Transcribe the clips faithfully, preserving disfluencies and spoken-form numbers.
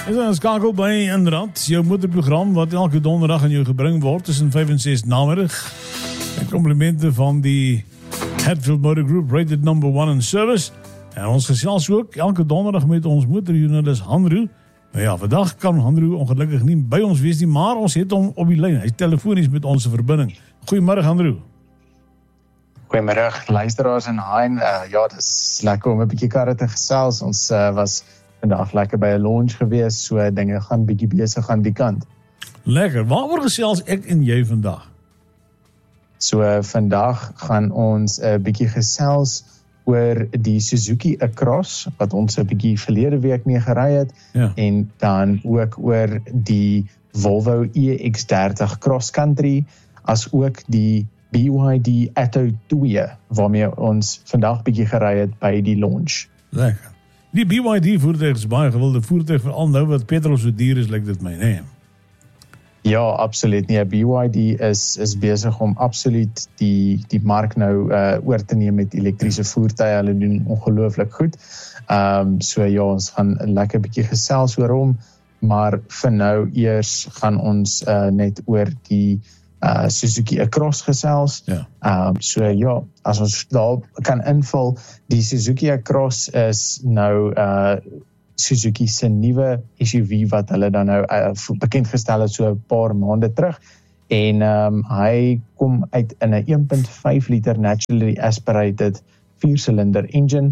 Is een skakel by Inderdaad, jou motorprogram wat elke donderdag aan jou gebring word tussen vyf en ses namiddag. En komplimente van die Hatfield Motor Group, rated number one in service. En ons gesels ook elke donderdag met ons motorjoernalis Hanro. Nou ja, vandag kan Hanro ongelukkig nie by ons wees nie, maar ons het hom op die lyn. Hy is telefonies met ons verbinding. Goeiemôre Hanro. Goeiemôre luisteraars en Hein. Uh, ja, dit is lekker om 'n bietjie karre te gesels. Ons uh, was vandag lekker by 'n launch gewees, so dinge gaan bietjie besig aan die kant. Lekker. Waaroor gesels ek en jy vandag? So uh, vandag gaan ons 'n uh, bietjie gesels oor die Suzuki Across wat ons 'n bietjie verlede week mee gery het, ja. En dan ook oor die Volvo E X dertig Cross Country, as ook die B Y D Atto twee waarmee ons vandag bietjie gery het by die launch. Lekker. Die B Y D voertuig is baie gewilde voertuig, veral nou wat petrol so duur is, lyk dit my, nee. Ja, absoluut. Nee, B Y D is is besig om absoluut die die mark nou uh, oor te neem met elektriese voertuie. Hulle doen ongelooflik goed. Ehm um, so ja, ons gaan 'n lekker bietjie gesels oor hom, maar vir nou eers gaan ons uh, net oor die uh, Suzuki Across gesels. Ja. Ehm um, so ja, as ons daar kan invul, die Suzuki Across is nou uh Suzuki se nuwe S U V wat hulle dan nou uh, bekend gestel het so 'n paar maande terug, en um, hy kom uit in 'n een komma vyf liter naturally aspirated vier-silinder engine,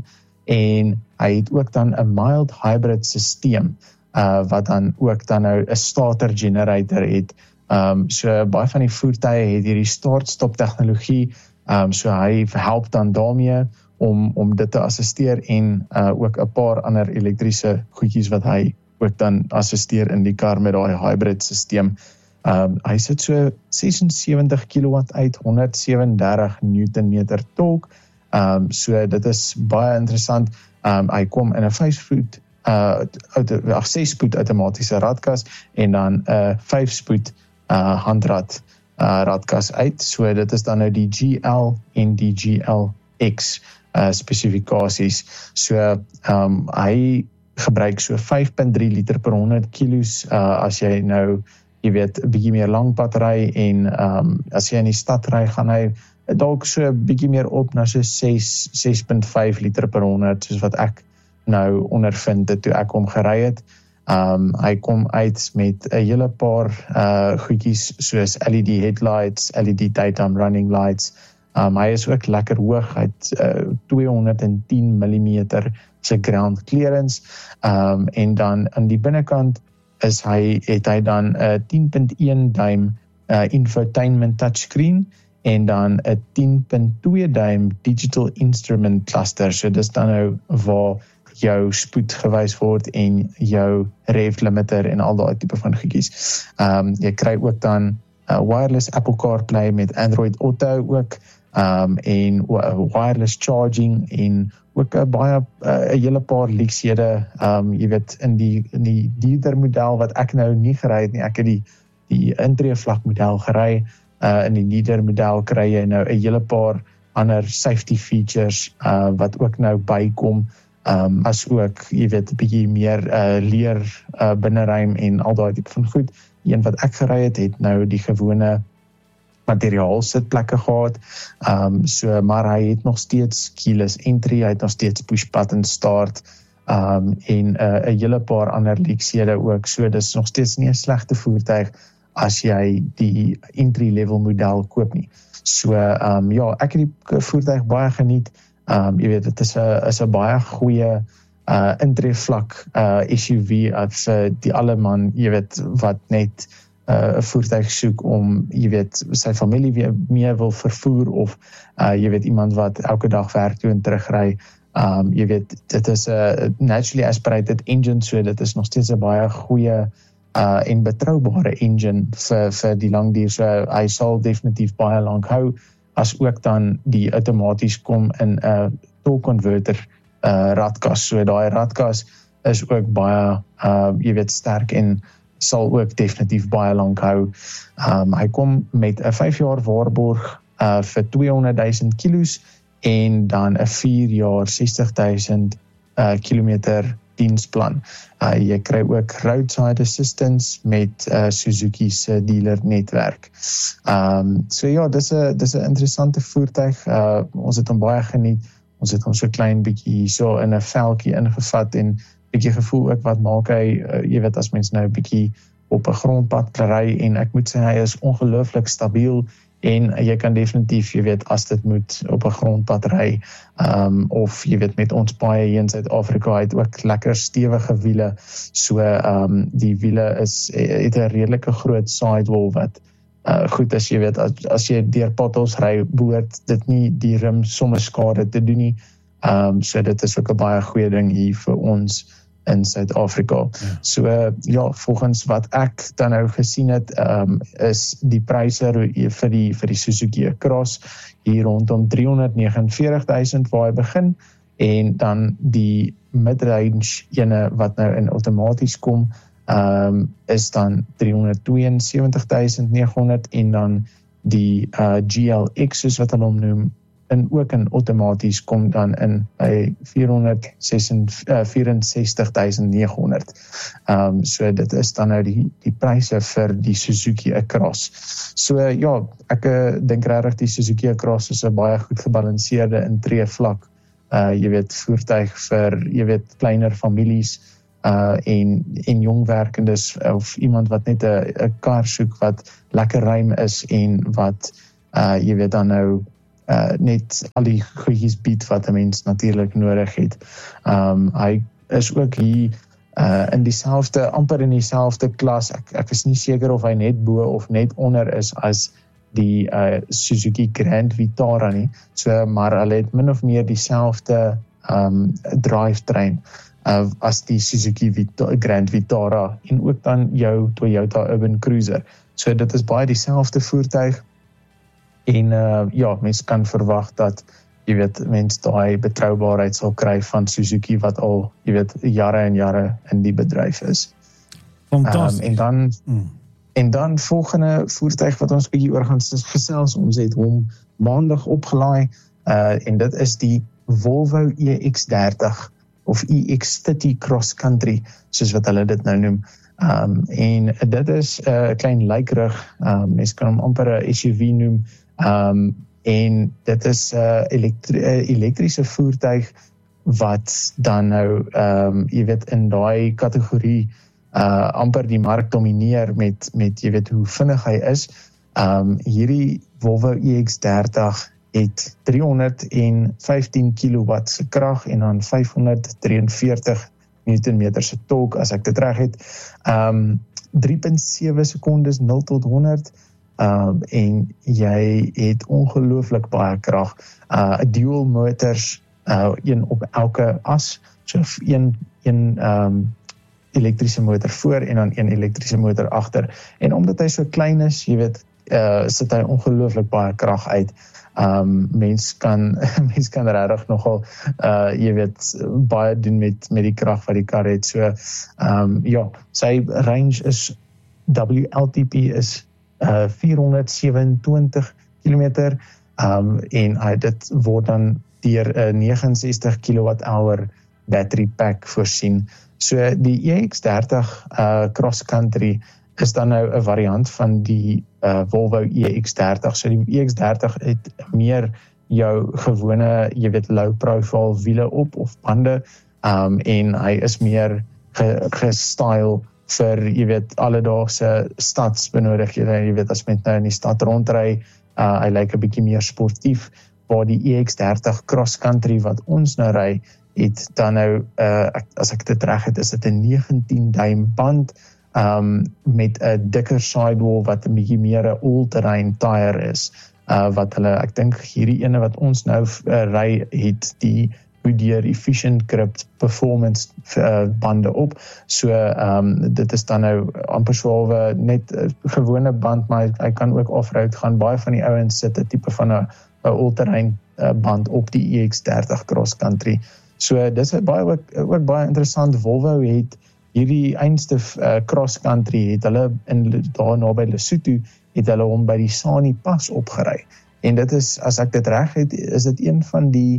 en hy het ook dan 'n mild hybrid stelsel uh, wat dan ook dan nou 'n starter generator het. Um, so baie van die voertuie het hierdie start-stop tegnologie, um, so hy help dan daarmee om om dit te assisteer, en uh, ook 'n paar ander elektriese goedjies wat hy ook dan assisteer in die kar met daai hybrid stelsel. Um, hy sit so ses en sewentig kilowatt uit, honderd sewe en dertig newtonmeter torque. Um, so dit is baie interessant. Um, hy kom in 'n vyf-spoed uh ag ses-spoed outomatiese radkas en dan 'n uh, vyf-spoed uh handrad uh radkas uit. So dit is dan nou die G L en die G L X Uh, spesifikasies. So um, hy gebruik so vyf komma drie liter per honderd kilos uh, as jy nou, jy weet, 'n bietjie meer langpad ry, en um, as jy in die stad ry, gaan hy dalk so 'n bietjie meer op na so ses, ses komma vyf liter per honderd, soos wat ek nou ondervind het toe ek hom gery het. Um, hy kom uit met 'n hele paar uh, goedjies soos L E D headlights, L E D daytime running lights. Um, hy is ook lekker hoog, hy het uh, tweehonderd tien millimeter se ground clearance, um, en dan aan die binnekant is hy, het hy dan 'n uh, tien komma een duim uh, infotainment touchscreen, en dan 'n tien komma twee duim digital instrument cluster, so dis dan nou waar jou spoed gewys word en jou rev limiter en al daai tipe van goedjies. Um, jy kry ook dan uh, wireless Apple CarPlay met Android Auto ook, Um, en uh, wireless charging, en ook 'n uh, baie 'n uh, hele paar leksede, um, jy weet, in die in die duurder model wat ek nou nie gery het nie. Ek het die die intreevlak model gery. Uh, in die duurder model kry jy nou 'n hele paar ander safety features uh, wat ook nou bykom, um, as ook, jy weet, 'n bietjie meer uh, leer uh, binneruim en al daai tipe van goed. Een wat ek gery het, het nou die gewone materiaal sitplekke gehad, um, so, maar hy het nog steeds keyless entry, hy het nog steeds push button start, um, en 'n uh, hele paar ander leksede ook, so dis nog steeds nie 'n slegte voertuig as jy die entry level model koop nie. So um, ja, ek het die voertuig baie geniet. Um, jy weet, dit is 'n is 'n baie goeie uh, intreevlak uh, S U V as uh, die alle man, jy weet, wat net 'n uh, voertuig soek om, jy weet, sy familie weer meer wil vervoer, of uh, jy weet, iemand wat elke dag werk toe en terugry. Um, jy weet, dit is 'n naturally aspirated engine, so dit is nog steeds 'n baie goeie uh, en betroubare engine vir vir die lang duur. So hy sal definitief baie lank hou, as ook dan die outomaties kom in 'n uh, torque converter uh, radkas. So daai radkas is ook baie uh, jy weet, sterk en sal ook definitief baie lank hou. Um, hy kom met 'n vyf jaar waarborg uh, vir tweehonderd duisend kilos, en dan 'n vier jaar sestig duisend uh, kilometer diensplan. Uh, jy kry ook roadside assistance met uh, Suzuki se dealer netwerk. Um, so ja, dis 'n dis 'n interessante voertuig. Uh, ons het hom baie geniet. Ons het hom so klein bietjie so in 'n veldjie ingevat en bietjie gevoel ook wat maak hy, uh, jy weet as mens nou bietjie op 'n grondpad ry en ek moet sê hy is ongelooflik stabiel. En jy kan definitief, jy weet, as dit moet op 'n grondpad ry, um, of jy weet met ons paai hier in Suid-Afrika het ook lekker stewige wiele. So um, die wiele is het 'n redelike groot sidewall wat uh, goed as jy weet as, as jy deur potholes ry, behoort dit nie die rim sommer skade te doen nie. Um, so dit is ook 'n baie goeie ding hier vir ons in Suid-Afrika. Ja. So ja, volgens wat ek dan nou gesien het, um, is die pryse vir die vir die Suzuki Cross hier rondom driehonderd negenenveertig duisend waar hy begin, en dan die mid-range ene wat nou in outomaties kom, um, is dan driehonderd tweeënsewentig duisend negehonderd, en dan die uh, G L X soos wat hulle hom noem, en ook in outomaties kom dan in by vierhonderd vierensestig duisend negehonderd. Um, so dit is dan nou die, die pryse vir die Suzuki Cross. So ja, ek uh, dink regtig die Suzuki Cross is 'n baie goed gebalanseerde intree vlak. Uh, jy weet, voertuig vir, jy weet, kleiner families, uh, en, en jongwerkendes, of iemand wat net 'n kar soek wat lekker ruim is, en wat, uh, jy weet dan nou, Uh, net al die goedjies bied wat 'n mens natuurlik nodig het. Um, hy is ook hier uh, in dieselfde, amper in dieselfde klas. Ek, ek is nie seker of hy net bo of net onder is as die uh, Suzuki Grand Vitara nie. So, maar hulle het min of meer dieselfde um, drivetrain uh, as die Suzuki Vita- Grand Vitara, en ook dan jou Toyota Urban Cruiser. So dit is baie dieselfde voertuig. En uh, ja, mens kan verwag dat, jy weet, mens daai betroubaarheid sal kry van Suzuki wat al, jy weet, jare en jare in die bedryf is. Fantastisch. Um, en dan mm. en dan volgende voertuig wat ons bietjie oor gaan gesels, ons het hom maandag opgelaai, uh, en dit is die Volvo E X dertig of E X dertig Cross Country, soos wat hulle dit nou noem. Um, en dit is 'n uh, klein lijkrug, um, mens kan hom amper 'n S U V noem. Um, en dit is 'n uh, elektri- uh, elektriese voertuig wat dan nou, um, jy weet, in daai kategorie uh, amper die mark domineer met, met jy weet, hoe vinnig hy is. Um, hierdie Volvo E X dertig het driehonderdvyftien kilowatt se krag en dan vyfhonderddrieënveertig newtonmeter se torque, as ek dit reg het. Um, drie komma sewe sekondes nul tot honderd. Um, en jy het ongelooflik baie krag. Uh, dual motors, uh, een op elke as, so een, een um, elektrische motor voor en dan een elektrische motor agter. En omdat hy so klein is, jy weet, uh, sit hy ongelooflik baie krag uit. Um, mens kan, mens kan regtig nogal, uh, jy weet, baie doen met, met die krag wat die kar het. So, um, ja, sy range is, W L T P is Uh, vierhonderdsewenentwintig kilometer, um, en uh, dit word dan deur 'n uh, negenenses-tig kilowatt-hour battery pack voorsien. So die E X dertig uh, Cross Country is dan nou 'n variant van die uh, Volvo E X dertig. So die E X dertig het meer jou gewone, jy weet, low profile wiele op of bande, um, en hy is meer ge- gestyle vir, jy weet, alledaagse stadsbenodigdhede. Jy weet, as mens nou in die stad rondry, uh, hy lyk 'n bietjie meer sportief, waar die E X dertig Cross Country wat ons nou ry, het dan nou, uh, as ek dit reg het, is dit 'n negentien duim band, um, met 'n dikker sidewall wat 'n bietjie meer 'n all-terrain tire is, uh, wat hulle, ek dink hierdie ene wat ons nou uh, ry, het die Goodyear Efficient Grip Performance uh, bande op. So um, dit is dan nou amper so net 'n uh, gewone band, maar hy, hy kan ook off-road gaan. Baie van die ouens sit 'n tipe van 'n all-terrain uh, band op die E X dertig Cross Country. So dis baie ook, ook baie interessant. Volvo het hierdie einste uh, Cross Country, het hulle in daar naby Lesotho, het hulle hom by die Sani Pas opgery. En dit is, as ek dit reg het, is dit een van die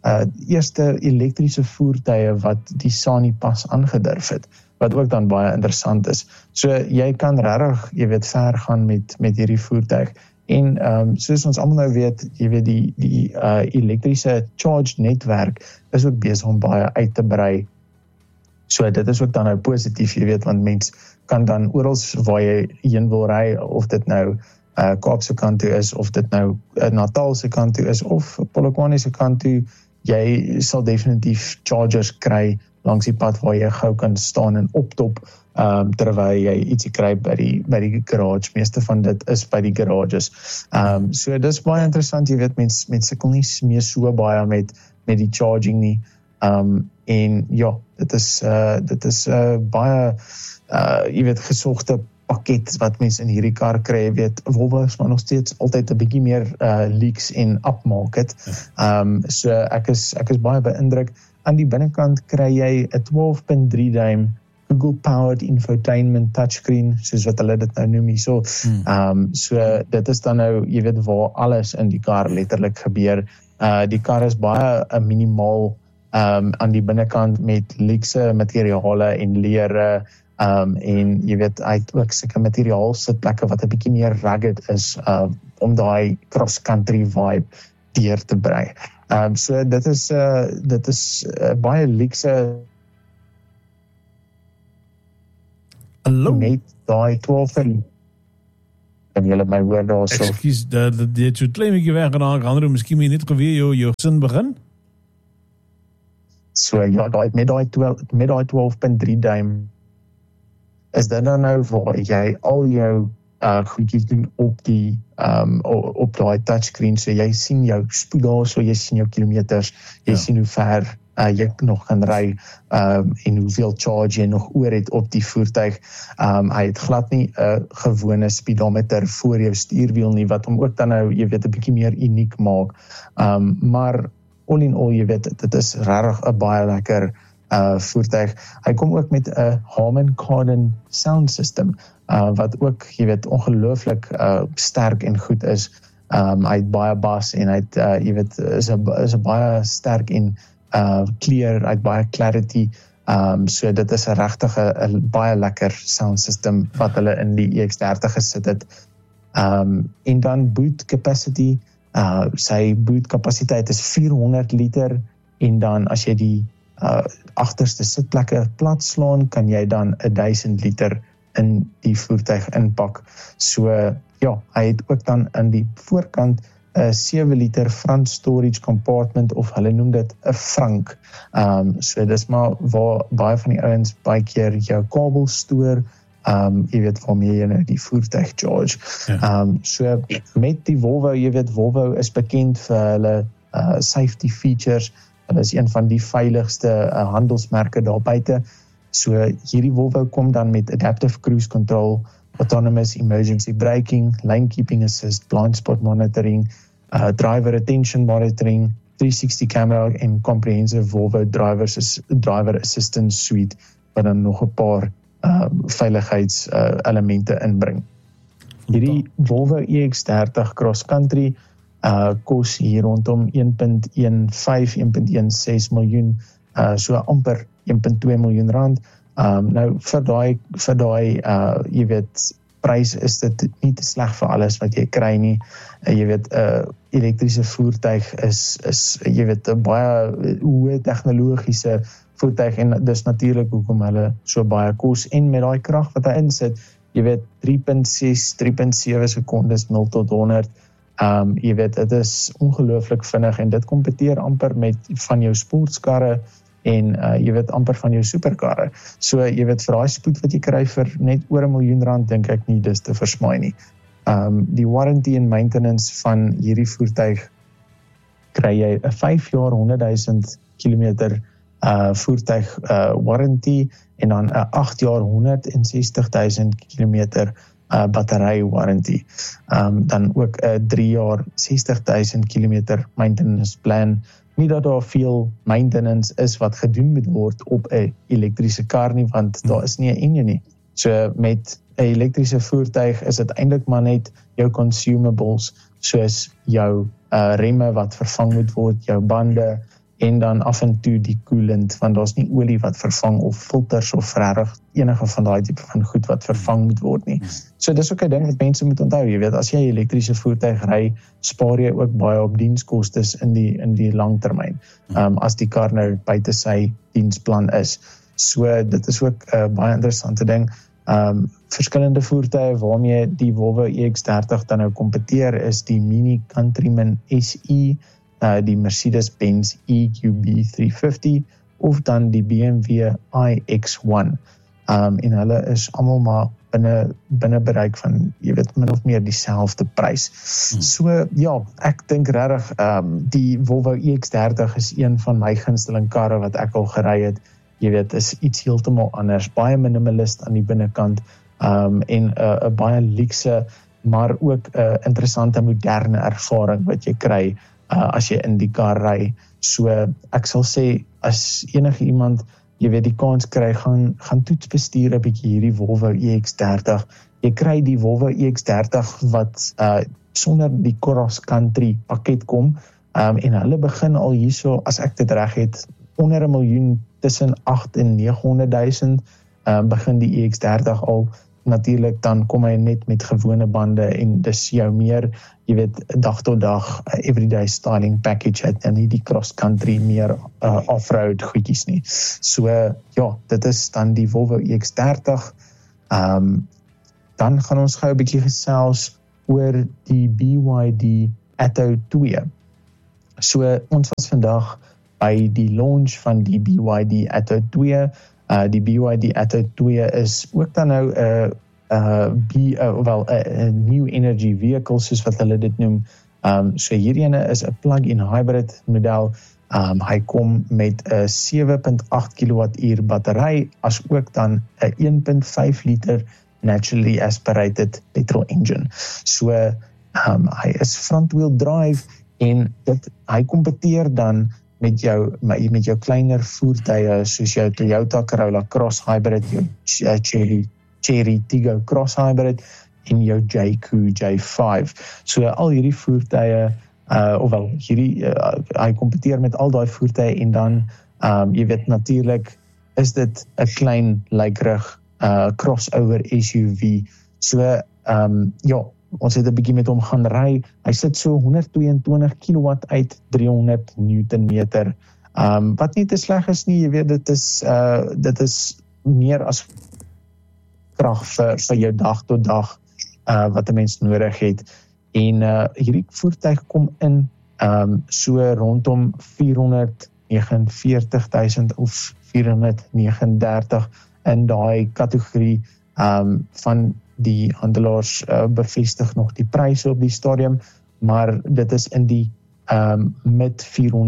uh, eerste elektriese voertuie wat die SANI pas aangedurf het, wat ook dan baie interessant is. So jy kan regtig, jy weet, ver gaan met met hierdie voertuig. En um, soos ons almal nou weet, jy weet die die uh, elektriese charge netwerk is ook besig om baie uit te brei. So dit is ook dan nou positief, jy weet, want mens kan dan oral waar jy heen wil ry, of dit nou uh, Kaapse kant toe is, of dit nou uh, Natalse kant toe is, of Polokwane se kant toe, jy sal definitief chargers kry langs die pad waar jy gou kan staan en optop, um, terwyl jy ietsie kry by die, by die garage. Meeste van dit is by die garages. Um, so dis baie interessant, jy weet, mens, mens sukkel nie meer so baie met, met die charging nie. Um, en ja, dit is, uh, dit is uh, baie, uh, jy weet, gesogte pakket wat mense in hierdie kar kry, jy weet, Volvo is maar nog steeds altyd 'n bietjie meer uh, leaks en upmarket. Um, so ek is, ek is baie beïndruk. Aan die binnekant kry jy 'n twaalf punt drie duim Google-powered infotainment touchscreen, soos wat hulle dit nou noem hier so. Hmm. Um, so dit is dan nou, jy weet, waar alles in die kar letterlik gebeur. Uh, die kar is baie uh, minimaal um, aan die binnekant met luxe materiale en leere, um, en jy weet, hy het ook sulke materiaal sitplekke wat 'n bietjie meer rugged is, uh, om daai cross-country vibe deur te brei. Um, so dit is, uh, dit is uh, baie luxe Hallo? Met daai twaalf en en julle my hoor daar so. Ekskuus, dat dat jy het so klein bietjie weggeraak, Andrew, miskien moet jy net geweer jou jou sin begin. So ja, daai met daai twaalf met daai twaalf punt drie duim is dit dan nou waar jy al jou uh goedjies doen op die um op daai touchscreen, so jy sien jou spoed daar, so jy sien jou kilometers, jy ja. sien hoe ver Uh, jy nog kan ry, um, en hoeveel charge jy nog oor het op die voertuig. Um, hy het glad nie 'n uh, gewone speedometer voor jou stuurwiel nie, wat hom ook dan nou, jy weet, 'n bietjie meer uniek maak. Um, maar all in all, jy weet, dit is regtig 'n baie lekker uh, voertuig. Hy kom ook met 'n Harman Kardon sound system, uh, wat ook, jy weet, ongelooflik uh, sterk en goed is. Um, hy het baie bas en hy het, uh, jy weet, is 'n is 'n baie sterk en Uh, clear, uit baie clarity, um, so dit is 'n regtige 'n baie lekker sound system wat hulle in die E X dertig gesit het. Um, en dan boot capacity, uh, sy boot kapasiteit is vierhonderd liter, en dan as jy die uh, agterste sitplekke plat slaan, kan jy dan duisend liter in die voertuig inpak. So ja, hy het ook dan aan die voorkant 'n sewe liter front storage compartment, of hulle noem dit 'n frank. Um, so dis maar waar baie van die ouens baie keer jou kabel stoor, um, jy weet, waarmee jy nou die voertuig charge. Ja. Um, so met die Volvo, jy weet, Volvo is bekend vir hulle uh, safety features. Hulle is een van die veiligste uh, handelsmerke daar buite. So hierdie Volvo kom dan met adaptive cruise control, autonomous emergency braking, lane keeping assist, blind spot monitoring, uh, driver attention monitoring, three sixty camera en comprehensive Volvo drivers, driver assistance suite, wat dan nog 'n paar uh, veiligheids uh, elemente inbring. Hierdie Volvo E X dertig Cross Country uh, kos hier rondom een punt een vyf, een punt een ses miljoen, uh, so amper een punt twee miljoen rand. Um, nou vir daai vir daai uh, jy weet, prys is dit nie te sleg vir alles wat jy kry nie. Uh, jy weet, 'n uh, elektriese voertuig is is jy weet 'n baie hoë tegnologiese voertuig, en dis natuurlik hoekom hulle so baie kos, en met daai krag wat hy insit, jy weet, drie punt ses, drie punt sewe sekondes nul tot honderd. Um, jy weet, dit is ongelooflik vinnig, en dit kompeteer amper met van jou sportskarre en uh, jy weet, amper van jou superkarre. So jy weet, vir daai spoed wat jy kry vir net oor 'n miljoen rand, dink ek nie dis te versmaai nie. Um, die warranty en maintenance van hierdie voertuig kry jy 'n vyf jaar honderd duisend kilometer uh, voertuig uh, warranty, en dan 'n agt jaar honderd sestig duisend kilometer uh, battery warranty. Um, dan ook 'n drie jaar sestig duisend kilometer maintenance plan. Nie dat daar veel maintenance is wat gedoen moet word op 'n elektriese kar nie, want daar is nie 'n engine nie. So met 'n elektriese voertuig is dit eintlik maar net jou consumables, soos jou uh, remme wat vervang moet word, jou bande, en dan af en toe die coolant, want daar's nie olie wat vervang of filters of regtig enige van daai tipe van goed wat vervang moet word nie. So dis ook 'n ding wat mense moet onthou, jy weet, as jy 'n elektriese voertuig ry, spaar jy ook baie op dienskostes in die in die langtermyn, um, as die kar nou buite sy diensplan is. So dit is ook 'n uh, baie interessante ding. Um, verskillende voertuie waarmee die Volvo E X dertig dan nou kompeteer is die Mini Countryman S E, uh, die Mercedes-Benz E Q B drie vyftig of dan die B M W I X one. Um, en hulle is almal maar binne binne bereik van, jy weet, min of meer dieselfde prys. Hmm. So ja, ek dink regtig um, die Volvo E X dertig is een van my gunsteling karre wat ek al gery het. Jy weet, is iets heeltemal anders, baie minimalist aan die binnekant, um, en 'n uh, baie luukse, maar ook 'n uh, interessante moderne ervaring wat jy kry uh, as jy in die kar ry. So ek sal sê, as enige iemand, jy weet, die kans kry, gaan gaan toets bestuur 'n bietjie hierdie Volvo E X dertig. Jy kry die Volvo E X dertig wat uh, sonder die Cross Country pakket kom, um, en hulle begin al hierso, as ek dit reg het, onder 'n miljoen, tussen agt en neghonderdduisend, um, begin die E X dertig al. Natuurlik dan kom hy net met gewone bande en dis jou meer, jy weet, dag tot dag, uh, everyday styling package het en nie die cross country meer uh, off-road goedjies nie. So uh, ja, dit is dan die Volvo E X dertig. Um, dan gaan ons gou 'n bietjie gesels oor die B Y D Atto twee. So ons was vandag by die launch van die B Y D Atto twee. Uh, die B Y D Atto twee is ook dan nou 'n uh, uh, B, uh, wel 'n uh, new energy vehicle, soos wat hulle dit noem. Um, so hierdie ene is 'n plug-in hybrid model. Um, hy kom met 'n sewe komma agt kilowattuur battery, as ook dan 'n een komma vyf liter naturally aspirated petrol engine. So um, hy is front wheel drive en dit hy kompeteer dan met jou met jou kleiner voertuie soos jou Toyota Corolla Cross Hybrid, jou Cherry Cherry Tiggo Cross Hybrid en jou J Q J vyf. So al hierdie voertuie uh ofwel hierdie uh, hy kompeteer met al daai voertuie en dan um jy weet natuurlik is dit 'n klein lykerig uh crossover S U V. So um ja, ons het 'n bietjie met hom gaan ry. Hy sit so honderd twee en twintig kilowatt uit, driehonderd newtonmeter. Um wat nie te sleg is nie, jy weet, dit is uh dit is meer as krag vir vir jou dag tot dag uh wat 'n mens nodig het. En uh hierdie voertuig kom in um so rondom vierhonderd negenenveertigduisend of vierhonderdnegenendertig in daai kategorie. Um van die handelaars uh, bevestig nog die pryse op die stadium, maar dit is in die um, met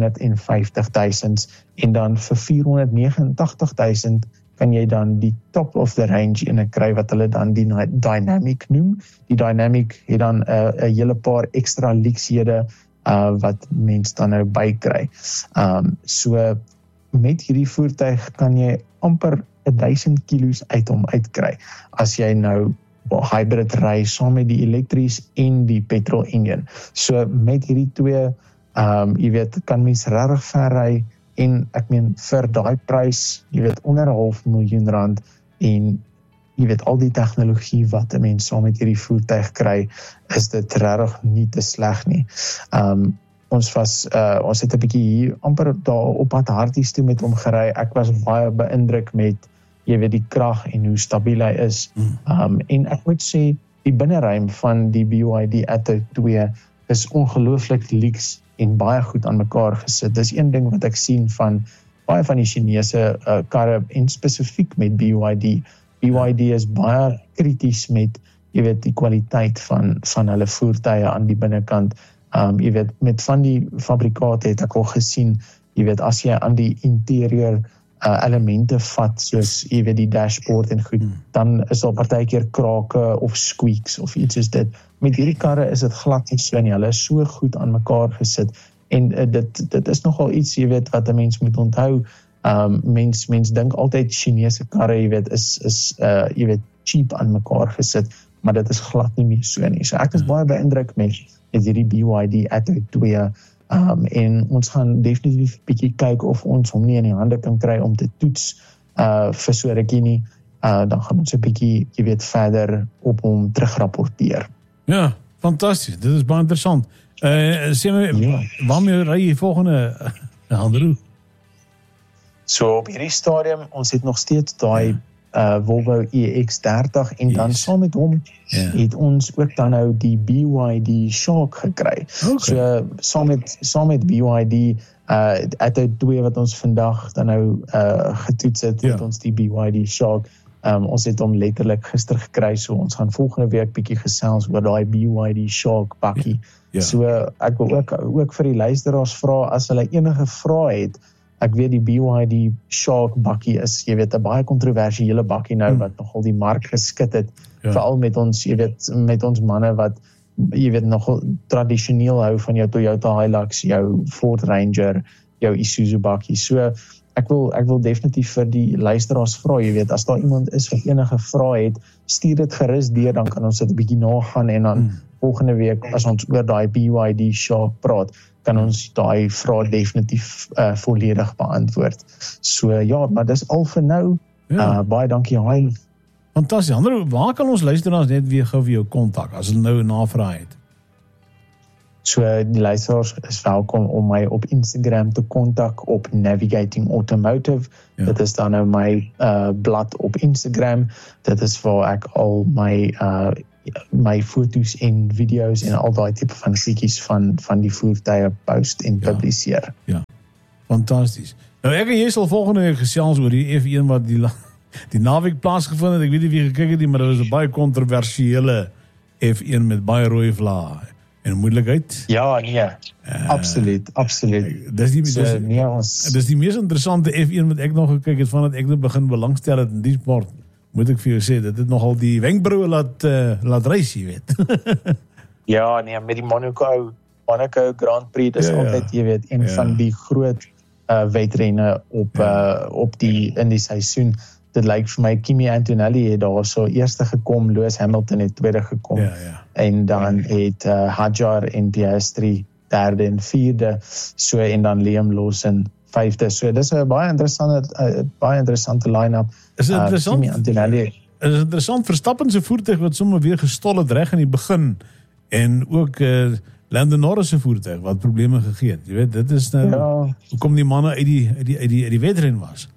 vierhonderdvyftigduisend en dan vir vierhonderdnegenentagtigduisend kan jy dan die top of the range ene kry wat hulle dan die Dynamic noem. Die Dynamic het dan 'n uh, 'n hele paar ekstra luushede uh, wat mens dan nou bykry. Um, so met hierdie voertuig kan jy amper duisend kilos uit hom uitkry as jy nou hybrid ry saam met die elektries en die petrol engine. So met hierdie twee, um, jy weet, kan mens regtig ver ry en ek meen vir daai prys, jy weet, onder 'n half miljoen rand en jy weet al die tegnologie wat 'n mens saam met hierdie voertuig kry, is dit regtig nie te sleg nie. Um, ons was uh, ons het 'n bietjie hier amper daar op pad Harties toe met hom gery. Ek was baie beïndruk met jy weet die krag en hoe stabiel hy is. Um, en ek moet sê, die binneruim van die B Y D Atto twee is ongelooflik luks en baie goed aan mekaar gesit. Dis een ding wat ek sien van baie van die Chinese uh, karre en spesifiek met B Y D. B Y D is baie krities met, jy weet, die kwaliteit van van hulle voertuie aan die binnekant. Um, jy weet, met van die fabrikate het ek al gesien, jy weet, as jy aan die interieur Uh, elemente vat, soos jy weet die dashboard en goed, dan is daar partykeer krake of squeaks of iets soos dit. Met hierdie karre is dit glad nie so nie, hulle is so goed aan mekaar gesit en uh, dit dit is nogal iets, jy weet, wat 'n mens moet onthou. Um, mens mens dink altyd Chinese karre, jy weet, is is uh, jy weet cheap aan mekaar gesit, maar dit is glad nie meer so nie. So ek is baie beïndruk met met hierdie B Y D Atto twee. Um, en ons gaan definitief 'n bietjie kyk of ons hom nie in die hande kan kry om te toets uh, vir so rukkie nie. Uh, dan gaan ons 'n bietjie, jy weet, verder op hom terugrapporteer. Ja, fantasties. Dit is baie interessant. Uh, sê my, Ja. waarmee ry jy volgende, uh, Andrew? So op hierdie stadium, ons het nog steeds daai uh, Volvo E X dertig en dan Yes. saam met hom Ja. het ons ook dan nou die B Y D Shark gekry. Okay. So saam met saam met B Y D uh uit die twee wat ons vandag dan nou uh getoets het, Ja. het ons die B Y D Shark. Um, ons het hom letterlik gister gekry, so ons gaan volgende week bietjie gesels oor daai B Y D Shark bakkie. Ja. So ek wil ook ook vir die luisteraars vra as hulle enige vrae het. Ek weet die B Y D Shark bakkie is, jy weet, 'n baie kontroversiële bakkie nou Hmm. wat nogal die mark geskit het. Ja. Veral met ons, jy weet, met ons manne wat jy weet nogal tradisioneel hou van jou Toyota Hilux, jou Ford Ranger, jou Isuzu bakkie. So ek wil ek wil definitief vir die luisteraars vra, jy weet, as daar iemand is wat enige vrae het, stuur dit gerus deur, dan kan ons dit 'n bietjie nagaan en dan Hmm. volgende week as ons oor daai B Y D Shark praat, kan ons daai vrae definitief uh, volledig beantwoord. So ja, maar dis al vir nou. Ja. Uh, baie dankie Hein. Fantasties. Andrew, waar kan ons luisteraars net weer gou vir jou kontak as hulle nou 'n navraag het? So die luisteraars is welkom om my op Instagram te kontak op Navigating Automotive. Ja. Dit is dan nou my uh, blad op Instagram. Dit is waar ek al my uh, my foto's en video's en al daai tipe van goedjies van van die voertuie post en Ja. publiseer. Fantasties. Nou ek en jy sal volgende week gesels oor die F een wat die, la- die naweek plaasgevind het. Ek weet nie wie gekyk het nie, maar dit was 'n baie kontroversiële F een met baie rooi vlae en moeilikheid. Ja, nee. Uh, Absoluut, absoluut. Dis die So, dis, nee, ons dis die mees interessante F een wat ek nog gekyk het vandat ek nou begin belangstel het in die sport. Moet ek vir jou sê, dit het nogal die wenkbroue laat uh, laat reis, jy weet. ja, nee, met die Monaco Monaco Grand Prix, dis Ja, ja. altyd, jy weet, een Ja. van die groot uh, wedrenne op Ja. uh, op die in die seisoen. Dit lyk vir my Kimi Antonelli het daar so eerste gekom, Lewis Hamilton het tweede gekom. Ja, ja. En dan het uh, Hadjar en Piastri derde en vierde, so en dan Liam Lawson vyfde. So dis 'n baie interessante uh, baie interessante line-up. Is dit Uh, interessant? Kimi Antonelli Is het interessant, Verstappen se voertuig wat sommer weer gestol het reg in die begin en ook uh, Lando Norris se voertuig wat probleme gegee het. Jy weet, dit is nou ja, hoekom die manne uit die uit die uit die uit die wedren was.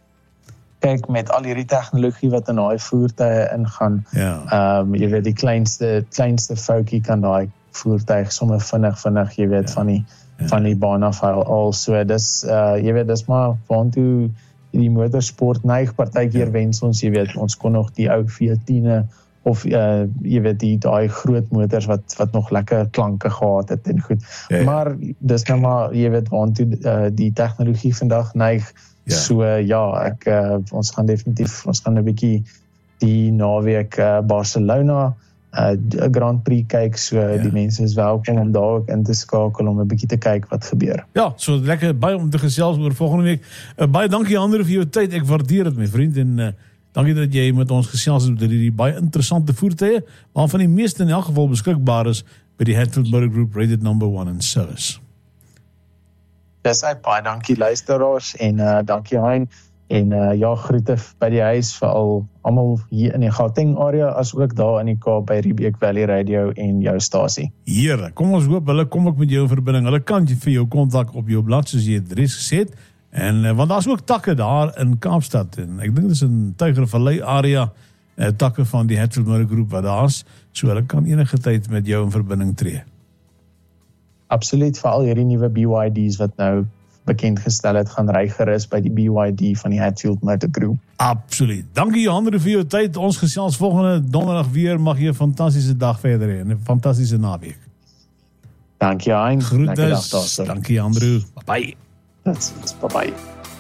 kyk met al hierdie tegnologie wat in daai voertuie ingaan. Ja. Ehm um, jy weet die kleinste kleinste foutjie kan daai voertuig sommer vinnig vinnig jy weet Ja. van die Ja. van die baan af al also dis uh jy weet dis maar waantoe die motorsport neig partykeer Ja. wens ons jy weet ons kon nog die ou V tien'e of uh jy weet die daai groot motors wat wat nog lekker klanke gehad het en goed. Ja, ja. Maar dis nou maar jy weet waantoe uh, die tegnologie vandag neig. Ja. So uh, ja, ek uh, ons gaan definitief ons gaan 'n bietjie die naweek uh, Barcelona uh, Grand Prix kyk, so Ja. ja. die mense is welkom om daar ook in te skakel om 'n bietjie te kyk wat gebeur. Ja, so lekker baie om te gesels oor volgende week. Uh, baie dankie Andre vir jou tyd. Ek waardeer dit my vriend en uh, dankie dat jy met ons gesels het oor hierdie baie interessante voertuie waarvan die meeste in elk geval beskikbaar is by die Hatfield Motor Group Rated Number one in service. Dis uit baie dankie luisteraars en uh, dankie Hein en uh, ja groete by die huis vir al almal hier in die Gauteng area as ook daar in die Kaap by Riebeek Valley Radio en jou stasie. Here, kom ons hoop hulle kom ook met jou in verbinding. Hulle kan jy vir jou kontak op jou blad soos jy dit reeds gesê het. En uh, want daar's ook takke daar in Kaapstad en ek dink dit is in Tygervallei area uh, takke van die Hatfield Motor Group wat daar's, so hulle kan enige tyd met jou in verbinding tree. Absoluut, vir al hierdie nuwe B Y D's wat nou bekend gestel het, gaan ry gerus by die B Y D van die Hatfield Motor Group. Absoluut. Dankie Johan vir jou tyd. Ons gesels volgende donderdag weer. Mag jy 'n fantastiese dag verder hê en 'n fantastiese naweek. Dankie Hein. Lekker dag Groetes. daarso. Dankie Andrew. Bye bye. That's it. Bye bye.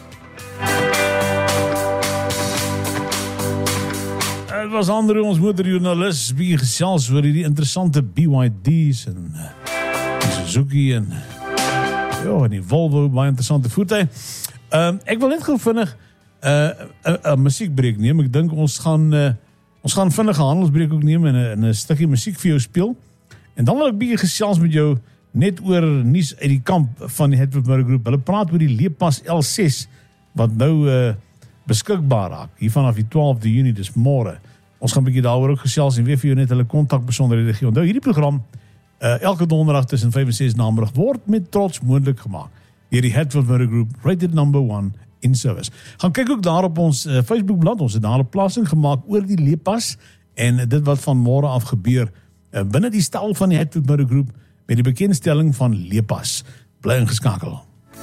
Dit was Andrew, ons motorjoernalis, wie gesels oor hierdie interessante B Y D's en uh, die Suzuki en ja, en die Volvo, baie interessante voertuig. Ehm um, ek wil net gou vinnig 'n uh, 'n uh, uh, musiekbreek neem. Ek dink ons gaan uh, ons gaan vinnige handelsbreek ook neem en 'n 'n stukkie musiek vir jou speel. En dan wil ek bietjie gesels met jou net oor nuus uit die kamp van die Hatfield Motor Group. Hulle praat oor die Leappas L ses, wat nou uh, beskikbaar raak, hier vanaf die twaalfde Junie, dis môre. Ons gaan 'n bietjie daaroor ook gesels en weer vir jou net hulle kontakbesonderhede gee. Onthou, hierdie program, uh, elke donderdag tussen vyf en ses namiddag, word met trots moontlik gemaak deur die Hatfield Motor Group, rated number one in service. Gaan kyk ook daar op ons uh, Facebookblad, ons het daar 'n plasing gemaak oor die Leappas en dit wat van môre af gebeur uh, binne die stal van die Hatfield Motor Group met die bekendstelling van Leappas. Bly ingeskakel.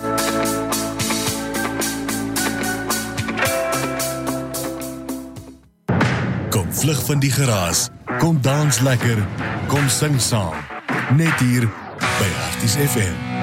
Kom vlug van die geraas, kom dans lekker, kom sing saam, net hier by Arties F M.